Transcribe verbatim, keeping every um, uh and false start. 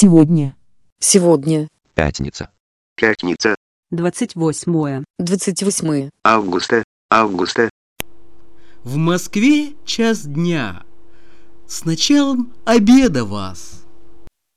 Сегодня. Сегодня. Пятница. Пятница. двадцать восьмое. двадцать восьмое. Августа. Августа. В Москве час дня. С началом обеда вас.